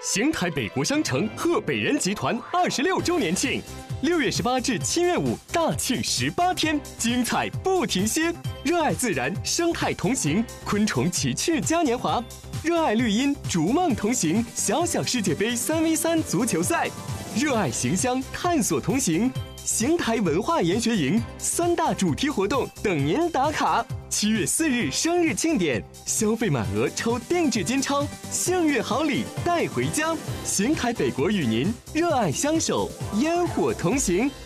邢台北国商城贺北人集团26周年庆，6月18至7月5大庆18天，精彩不停歇。热爱自然，生态同行，昆虫奇趣嘉年华；热爱绿荫，逐梦同行，小小世界杯3v3足球赛；热爱形香，探索同行。邢台文化研学营3大主题活动等您打卡。7月4日生日庆典，消费满额抽定制金钞，幸运好礼带回家。邢台北国与您热爱相守，烟火同行。